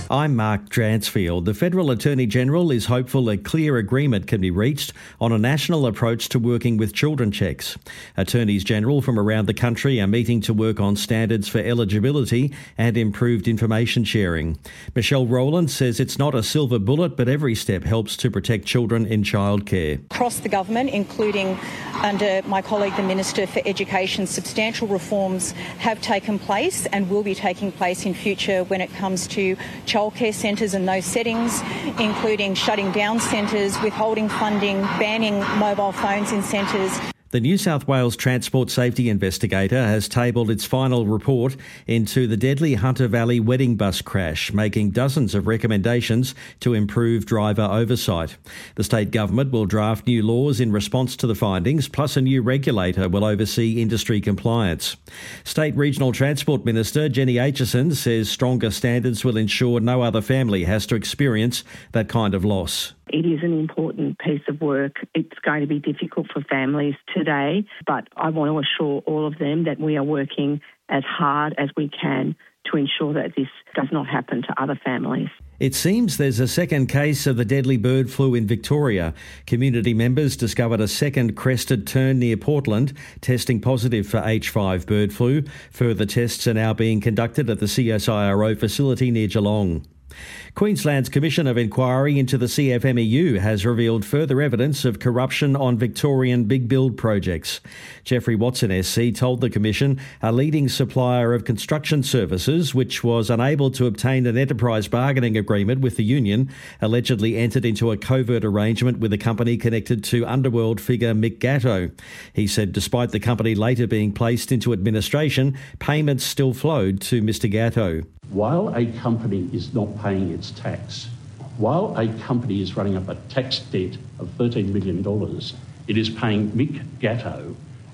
I'm Mark Dransfield. The Federal Attorney-General is hopeful a clear agreement can be reached on a national approach to working with children checks. Attorneys-General from around the country are meeting to work on standards for eligibility and improved information sharing. Michelle Rowland says it's not a silver bullet, but every step helps to protect children in childcare. Across the government, including under my colleague, the Minister for Education, substantial reforms have taken place and will be taking place in future when it comes to childcare centres and those settings, including shutting down centres, withholding funding, banning mobile phones in centres. The New South Wales Transport Safety Investigator has tabled its final report into the deadly Hunter Valley wedding bus crash, making dozens of recommendations to improve driver oversight. The state government will draft new laws in response to the findings, plus a new regulator will oversee industry compliance. State Regional Transport Minister Jenny Aitchison says stronger standards will ensure no other family has to experience that kind of loss. It is an important piece of work. It's going to be difficult for families today, but I want to assure all of them that we are working as hard as we can to ensure that this does not happen to other families. It seems there's a second case of the deadly bird flu in Victoria. Community members discovered a second crested tern near Portland, testing positive for H5 bird flu. Further tests are now being conducted at the CSIRO facility near Geelong. Queensland's Commission of Inquiry into the CFMEU has revealed further evidence of corruption on Victorian big build projects. Jeffrey Watson SC told the Commission a leading supplier of construction services, which was unable to obtain an enterprise bargaining agreement with the union, allegedly entered into a covert arrangement with a company connected to underworld figure Mick Gatto. He said despite the company later being placed into administration, payments still flowed to Mr Gatto. While a company is not paying its tax, while a company is running up a tax debt of $13 million, it is paying Mick Gatto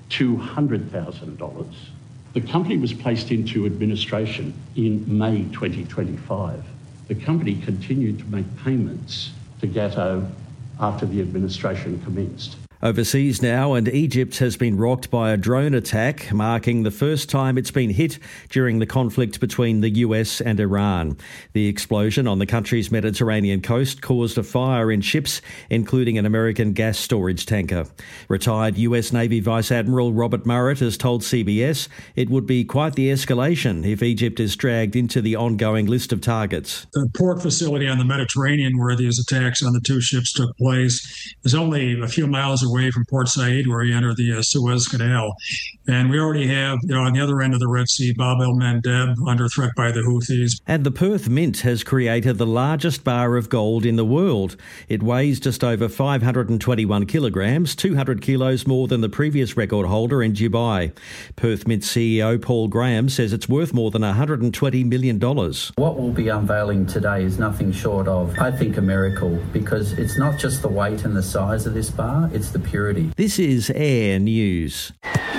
$200,000. The company was placed into administration in May 2025. The company continued to make payments to Gatto after the administration commenced. Overseas now, and Egypt has been rocked by a drone attack, marking the first time it's been hit during the conflict between the US and Iran. The explosion on the country's Mediterranean coast caused a fire in ships, including an American gas storage tanker. Retired US Navy Vice Admiral Robert Murrett has told CBS it would be quite the escalation if Egypt is dragged into the ongoing list of targets. The port facility on the Mediterranean where these attacks on the two ships took place is only a few miles away from Port Said, where you enter the Suez Canal. And we already have, on the other end of the Red Sea, Bab el-Mandeb under threat by the Houthis. And the Perth Mint has created the largest bar of gold in the world. It weighs just over 521 kilograms, 200 kilos more than the previous record holder in Dubai. Perth Mint CEO Paul Graham says it's worth more than $120 million. What we'll be unveiling today is nothing short of, I think, a miracle, because it's not just the weight and the size of this bar, it's the purity. This is Air News.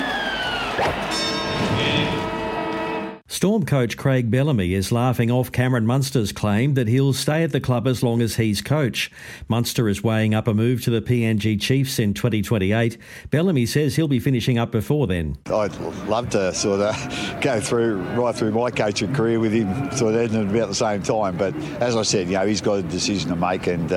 Storm coach Craig Bellamy is laughing off Cameron Munster's claim that he'll stay at the club as long as he's coach. Munster is weighing up a move to the PNG Chiefs in 2028. Bellamy says he'll be finishing up before then. I'd love to sort of go right through my coaching career with him, sort of ending at about the same time. But as I said, he's got a decision to make, and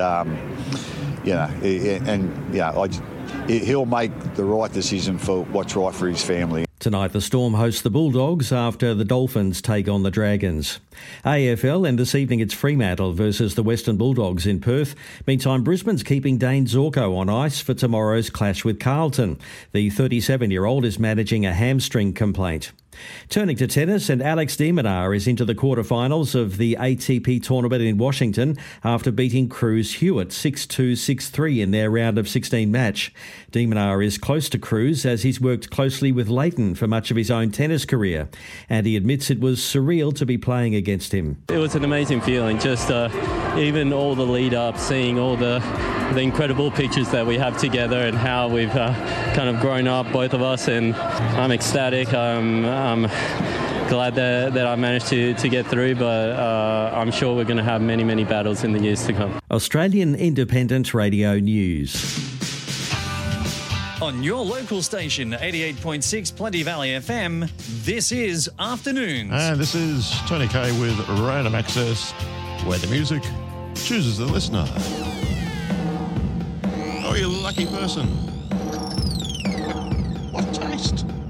he'll make the right decision for what's right for his family. Tonight, the Storm hosts the Bulldogs after the Dolphins take on the Dragons. AFL, and this evening it's Fremantle versus the Western Bulldogs in Perth. Meantime, Brisbane's keeping Dane Zorko on ice for tomorrow's clash with Carlton. The 37-year-old is managing a hamstring complaint. Turning to tennis, and Alex de Minaur is into the quarterfinals of the ATP tournament in Washington after beating Cruz Hewitt 6-2, 6-3 in their round of 16 match. De Minaur is close to Cruz as he's worked closely with Leighton for much of his own tennis career, and he admits it was surreal to be playing against him. It was an amazing feeling, just even all the lead up, seeing all the incredible pictures that we have together and how we've kind of grown up, both of us, and I'm ecstatic. I'm glad that I managed to get through, but I'm sure we're going to have many, many battles in the years to come. Australian Independent Radio News. On your local station, 88.6 Plenty Valley FM, this is Afternoons. And this is Tony Kay with Random Access. where the music chooses the listener. Oh, you lucky person. What taste?